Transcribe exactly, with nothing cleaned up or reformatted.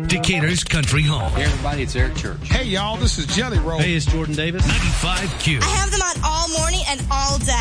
Decatur's country home. Hey, everybody, it's Eric Church. Hey, y'all, this is Jelly Roll. Hey, it's Jordan Davis. ninety-five Q. I have them on all morning and all day.